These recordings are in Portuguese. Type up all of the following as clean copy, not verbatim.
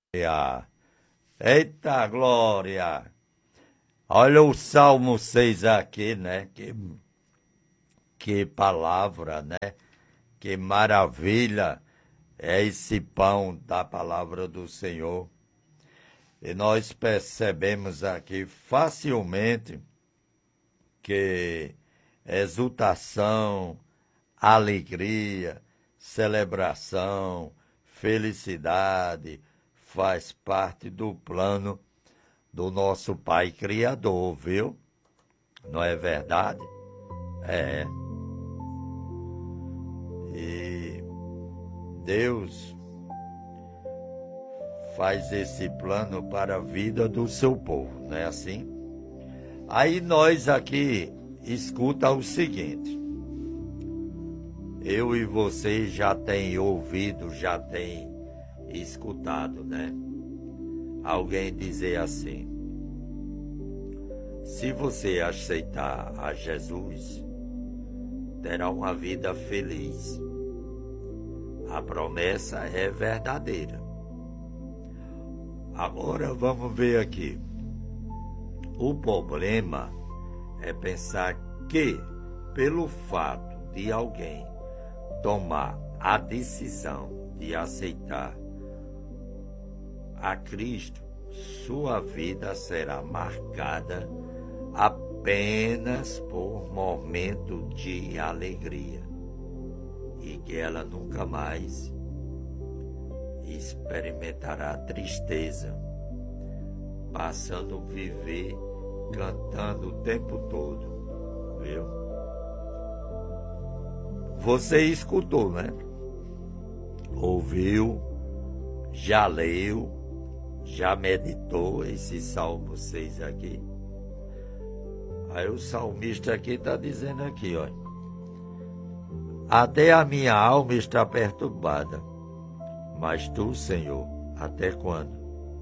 Eita glória! Olha o Salmo 6 aqui, né? Que palavra, né? Que maravilha é esse pão da palavra do Senhor. E nós percebemos aqui facilmente que exultação, alegria, celebração, felicidade faz parte do plano do nosso Pai Criador, viu? Não é verdade? É. E Deus faz esse plano para a vida do seu povo, não é assim? Aí nós aqui escuta o seguinte: eu e você já tem ouvido, já tem escutado, né? Alguém dizer assim: se você aceitar a Jesus, terá uma vida feliz. A promessa é verdadeira. Agora vamos ver aqui. O problema é pensar que, pelo fato de alguém tomar a decisão de aceitar a Cristo, sua vida será marcada apenas por momento de alegria e que ela nunca mais experimentará tristeza, passando a viver cantando o tempo todo, viu? Você escutou, né? Ouviu, já leu, já meditou esse Salmo 6 aqui? Aí o salmista aqui está dizendo aqui, ó: até a minha alma está perturbada, mas tu, Senhor, até quando?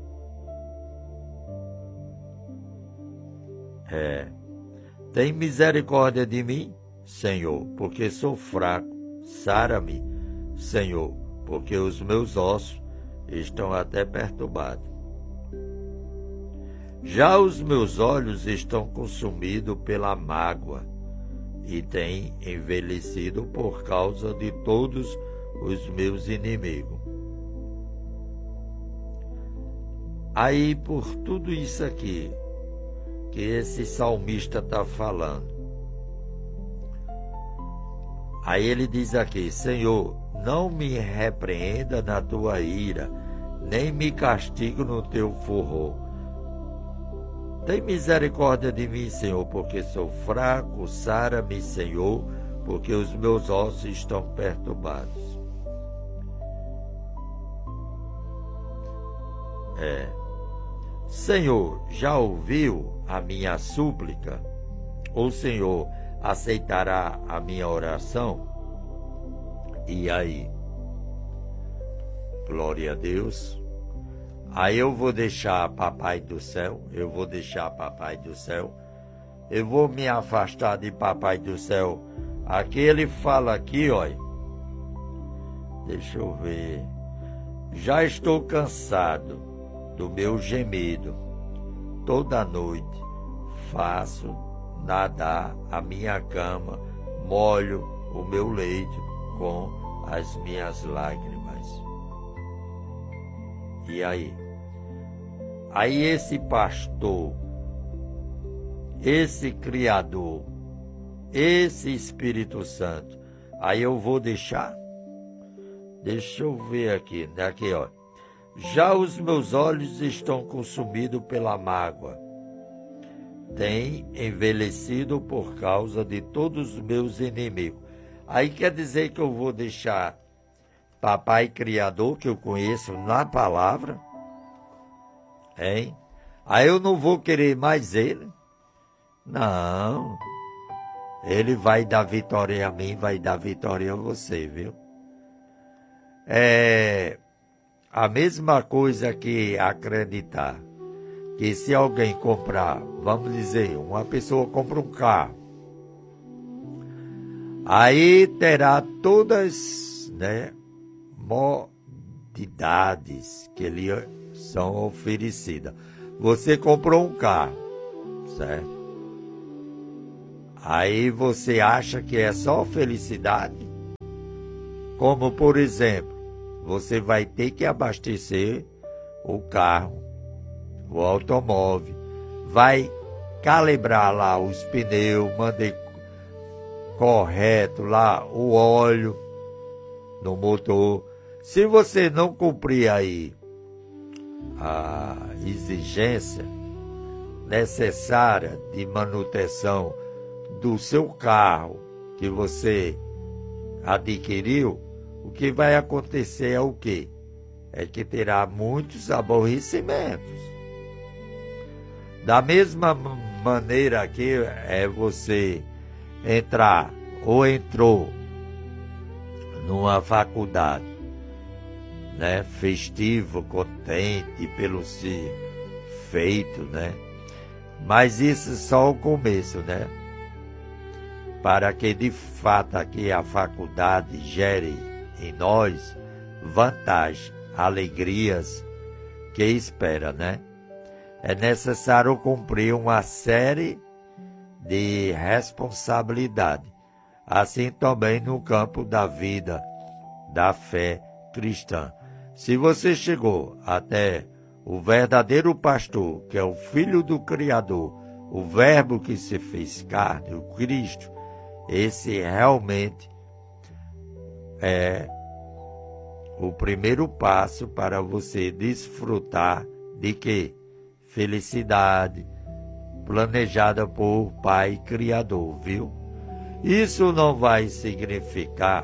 Tem misericórdia de mim, Senhor, porque sou fraco. Sara-me, Senhor, porque os meus ossos estão até perturbados. Já os meus olhos estão consumidos pela mágoa e têm envelhecido por causa de todos os meus inimigos. Aí, por tudo isso aqui que esse salmista está falando, aí ele diz aqui: Senhor, não me repreenda na tua ira, nem me castigue no teu furor. Tem misericórdia de mim, Senhor, porque sou fraco. Sara-me, Senhor, porque os meus ossos estão perturbados. Senhor, já ouviu a minha súplica? O Senhor aceitará a minha oração? E aí? Glória a Deus. Aí eu vou deixar Papai do céu, eu vou me afastar de Papai do céu. Aqui ele fala aqui, ó, deixa eu ver: já estou cansado do meu gemido, toda noite faço nadar a minha cama, molho o meu leito com as minhas lágrimas. E aí? Aí esse pastor, esse Criador, esse Espírito Santo, aí eu vou deixar? Deixa eu ver aqui, aqui, ó. Já os meus olhos estão consumidos pela mágoa, têm envelhecido por causa de todos os meus inimigos. Aí quer dizer que eu vou deixar Papai Criador, que eu conheço na palavra, hein? Aí eu não vou querer mais ele? Não. Ele vai dar vitória a mim, vai dar vitória a você, viu? É a mesma coisa que acreditar que se alguém comprar, vamos dizer, uma pessoa compra um carro, aí terá todas, né, modalidades que ele são oferecidas. Você comprou um carro, certo? Aí você acha que é só felicidade? Como, por exemplo, você vai ter que abastecer o carro, o automóvel, vai calibrar lá os pneus, manter correto lá o óleo no motor. Se você não cumprir aí a exigência necessária de manutenção do seu carro que você adquiriu, o que vai acontecer é o quê? É que terá muitos aborrecimentos. Da mesma maneira que é você entrar ou entrou numa faculdade, né, festivo, contente pelo ser feito, né? Mas isso é só o começo, né? Para que de fato aqui a faculdade gere em nós vantagens, alegrias que espera, né? É necessário cumprir uma série de responsabilidades, assim também no campo da vida, da fé cristã. Se você chegou até o verdadeiro pastor, que é o Filho do Criador, o Verbo que se fez carne, o Cristo, esse realmente é o primeiro passo para você desfrutar de quê? Felicidade planejada por Pai Criador, viu? Isso não vai significar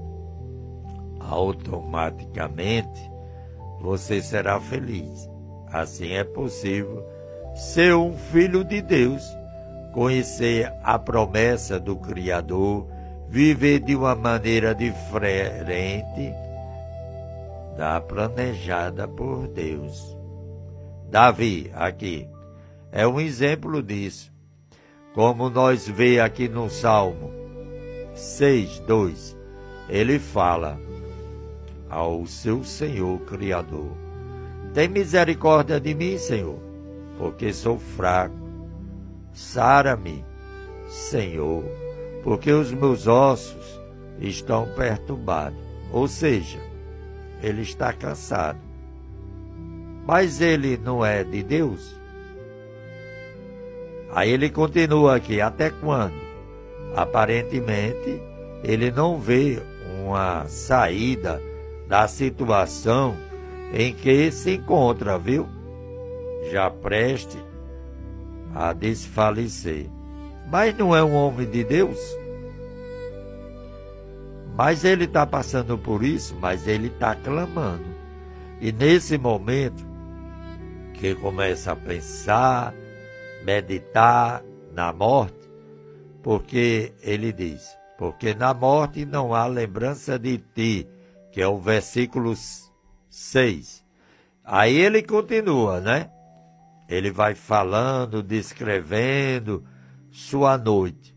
automaticamente você será feliz. Assim é possível ser um filho de Deus, conhecer a promessa do Criador, viver de uma maneira diferente da planejada por Deus. Davi, aqui, é um exemplo disso. Como nós vê aqui no Salmo 6:2, ele fala ao seu Senhor Criador: tem misericórdia de mim, Senhor, porque sou fraco. Sara-me, Senhor, porque os meus ossos estão perturbados. Ou seja, ele está cansado. Mas ele não é de Deus? Aí ele continua aqui: até quando? Aparentemente, ele não vê uma saída da situação em que se encontra, viu? Já preste a desfalecer. Mas não é um homem de Deus? Mas ele está passando por isso, mas ele está clamando. E nesse momento que começa a pensar, meditar na morte, porque ele diz: porque na morte não há lembrança de ti, que é o versículo 6. Aí ele continua, né? Ele vai falando, descrevendo sua noite.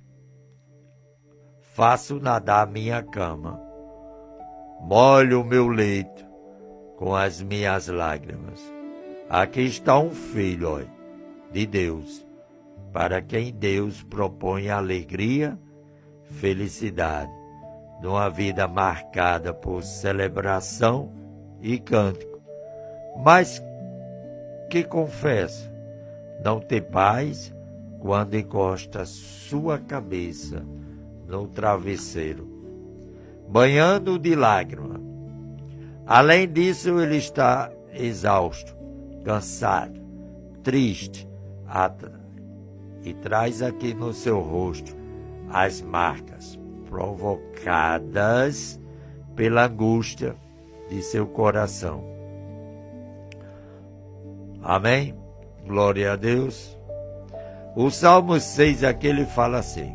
Faço nadar minha cama, molho o meu leito com as minhas lágrimas. Aqui está um filho, olha, de Deus, para quem Deus propõe alegria, felicidade, numa vida marcada por celebração e cântico, mas que confessa não ter paz quando encosta sua cabeça no travesseiro, banhando de lágrima. Além disso, ele está exausto, cansado, triste, e traz aqui no seu rosto as marcas provocadas pela angústia de seu coração. Amém? Glória a Deus. O Salmo 6 aqui ele fala assim: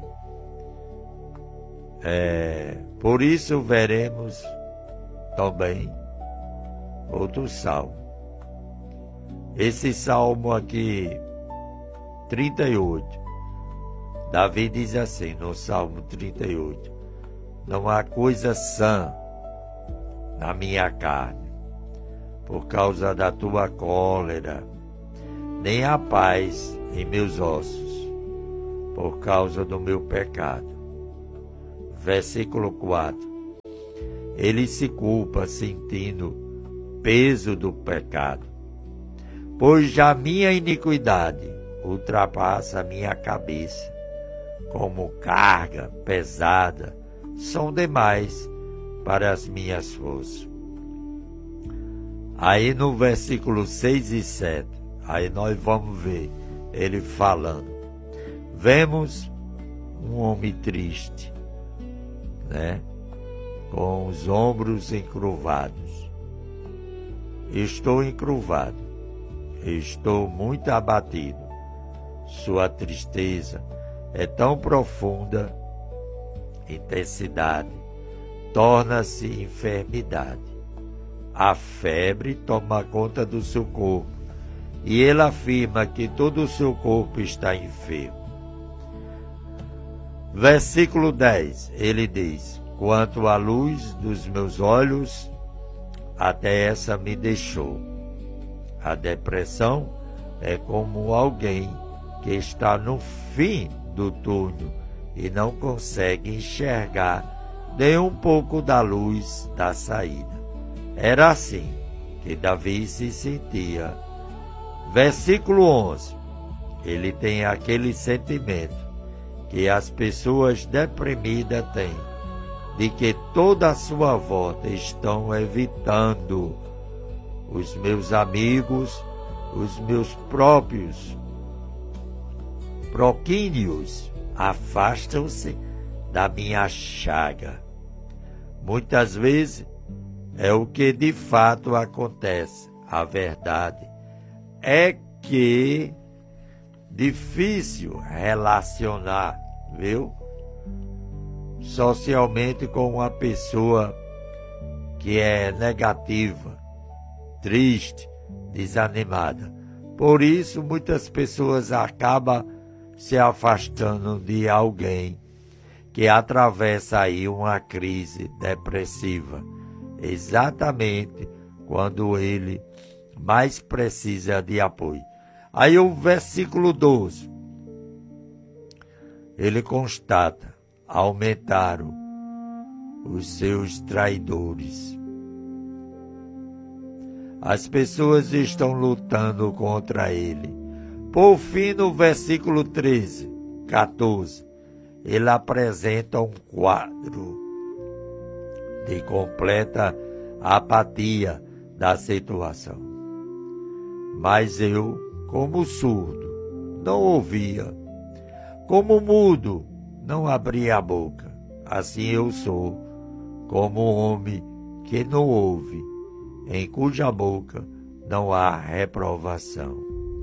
por isso veremos também outro salmo. Esse salmo aqui, 38, Davi diz assim no Salmo 38: não há coisa sã na minha carne, por causa da tua cólera, nem há paz em meus ossos, por causa do meu pecado. Versículo 4. Ele se culpa sentindo peso do pecado, pois já minha iniquidade ultrapassa a minha cabeça, como carga pesada, são demais para as minhas forças. Aí no versículo 6 e 7, aí nós vamos ver ele falando. Vemos um homem triste, né? Com os ombros encurvados. Estou encurvado, estou muito abatido. Sua tristeza é tão profunda, intensidade, torna-se enfermidade. A febre toma conta do seu corpo e ele afirma que todo o seu corpo está enfermo. Versículo 10, ele diz: quanto à luz dos meus olhos, até essa me deixou. A depressão é como alguém que está no fim do túnel e não consegue enxergar nem um pouco da luz da saída. Era assim que Davi se sentia. Versículo 11. Ele tem aquele sentimento que as pessoas deprimidas têm, de que toda a sua volta estão evitando. Os meus amigos, os meus próprios proquíneos afastam-se da minha chaga. Muitas vezes é o que de fato acontece. A verdade é que difícil relacionar, viu? Socialmente com uma pessoa que é negativa, triste, desanimada. Por isso, muitas pessoas acabam se afastando de alguém que atravessa aí uma crise depressiva, exatamente quando ele mais precisa de apoio. Aí o versículo 12, ele constata: aumentaram os seus traidores. As pessoas estão lutando contra ele. Por fim, no versículo 13, 14, ele apresenta um quadro de completa apatia da situação. Mas eu, como surdo, não ouvia, como mudo, não abria a boca. Assim eu sou, como homem que não ouve, em cuja boca não há reprovação.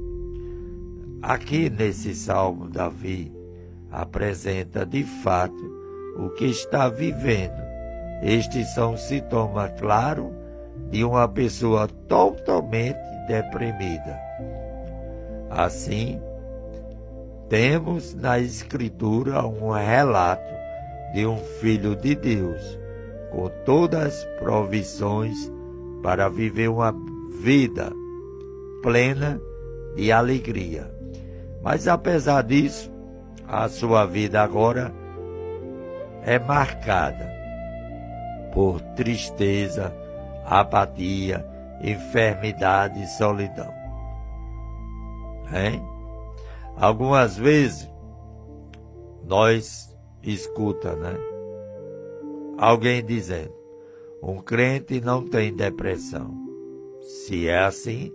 Aqui nesse salmo, Davi apresenta de fato o que está vivendo. Estes são sintomas claros de uma pessoa totalmente deprimida. Assim, temos na Escritura um relato de um filho de Deus, com todas as provisões para viver uma vida plena de alegria. Mas apesar disso, a sua vida agora é marcada por tristeza, apatia, enfermidade e solidão. Hein? Algumas vezes nós escuta, né? Alguém dizendo: um crente não tem depressão. Se é assim,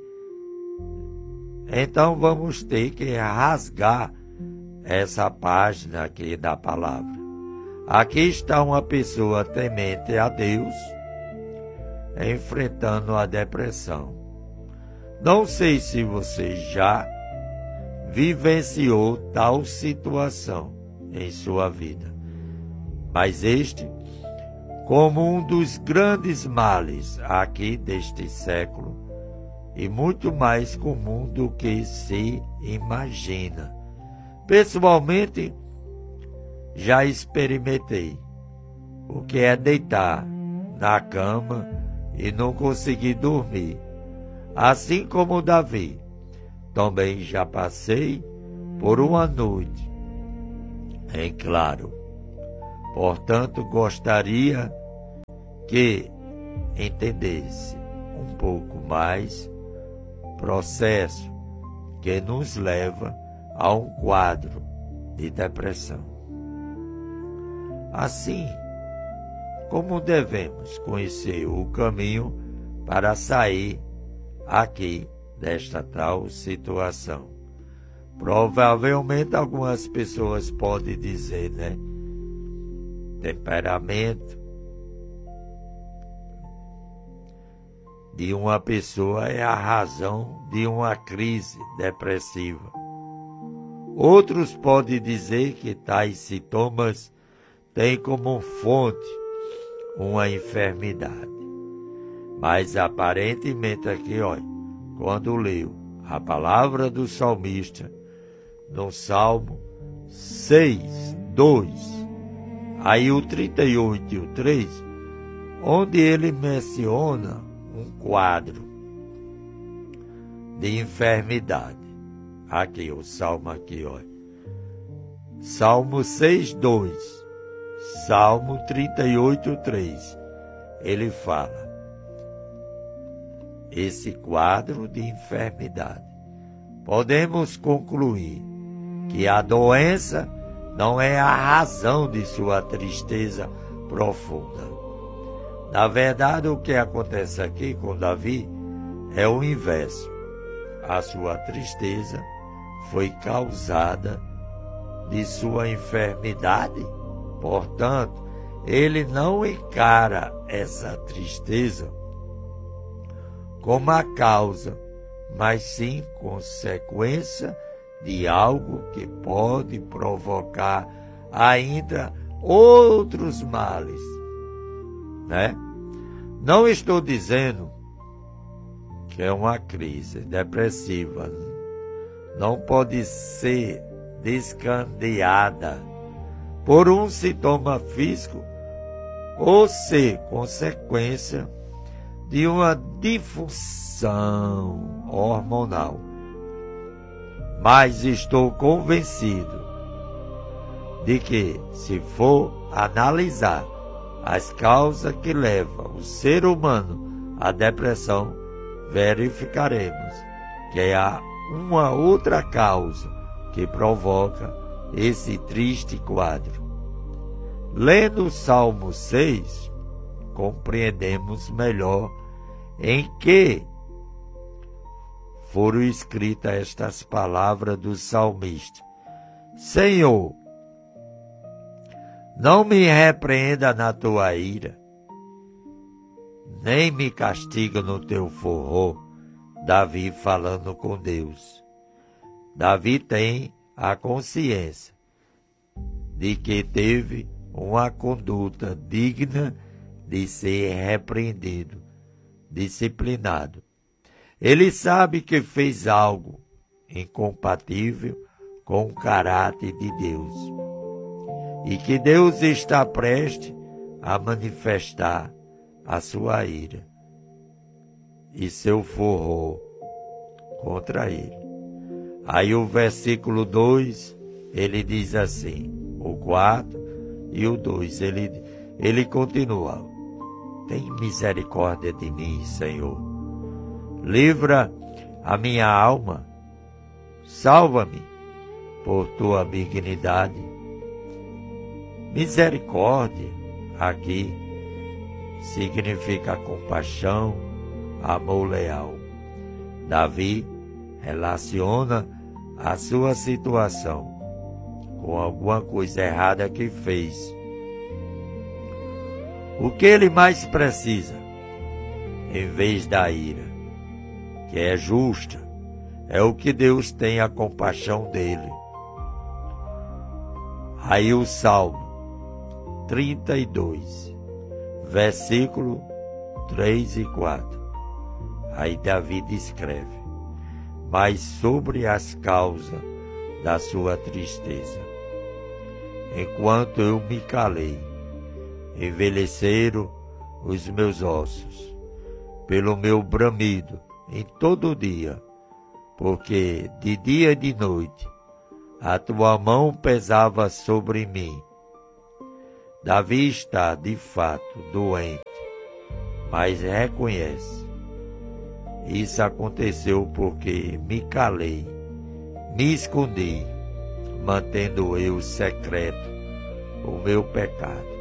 então vamos ter que rasgar essa página aqui da palavra. Aqui está uma pessoa temente a Deus enfrentando a depressão. Não sei se você já vivenciou tal situação em sua vida, mas este, como um dos grandes males aqui deste século, e muito mais comum do que se imagina. Pessoalmente, já experimentei o que é deitar na cama e não conseguir dormir, assim como Davi, também já passei por uma noite em claro. Portanto, gostaria que entendesse um pouco mais processo que nos leva a um quadro de depressão. Assim, como devemos conhecer o caminho para sair aqui desta tal situação? Provavelmente algumas pessoas podem dizer, né? Temperamento de uma pessoa é a razão de uma crise depressiva. Outros podem dizer que tais sintomas têm como fonte uma enfermidade. Mas aparentemente aqui, olha, quando leu a palavra do salmista, no Salmo 6, 2, aí o 38 e o 3, onde ele menciona um quadro de enfermidade. Aqui, o Salmo aqui, olha. Salmo 6, 2, Salmo 38, 3. Ele fala esse quadro de enfermidade. Podemos concluir que a doença não é a razão de sua tristeza profunda. Na verdade, o que acontece aqui com Davi é o inverso. A sua tristeza foi causada de sua enfermidade. Portanto, ele não encara essa tristeza como a causa, mas sim consequência de algo que pode provocar ainda outros males, né? Não estou dizendo que é uma crise depressiva, não pode ser descandeada por um sintoma físico ou ser consequência de uma disfunção hormonal. Mas estou convencido de que, se for analisar as causas que levam o ser humano à depressão, verificaremos que há uma outra causa que provoca esse triste quadro. Lendo o Salmo 6, compreendemos melhor em que foram escritas estas palavras do salmista. Senhor, não me repreenda na tua ira, nem me castiga no teu furor. Davi falando com Deus. Davi tem a consciência de que teve uma conduta digna de ser repreendido, disciplinado. Ele sabe que fez algo incompatível com o caráter de Deus e que Deus está prestes a manifestar a sua ira e seu furor contra ele. Aí o versículo 2, ele diz assim, o 4 e o 2, ele continua. Tem misericórdia de mim, Senhor. Livra a minha alma. Salva-me por tua benignidade. Misericórdia, aqui, significa compaixão, amor leal. Davi relaciona a sua situação com alguma coisa errada que fez. O que ele mais precisa, em vez da ira, que é justa, é o que Deus tem a compaixão dele. Aí o Salmo 32, versículo 3 e 4. Aí Davi descreve, mas sobre as causas da sua tristeza, enquanto eu me calei, envelheceram os meus ossos, pelo meu bramido em todo dia, porque de dia e de noite a tua mão pesava sobre mim. Davi está, de fato, doente, mas reconhece. Isso aconteceu porque me calei, me escondi, mantendo eu secreto o meu pecado.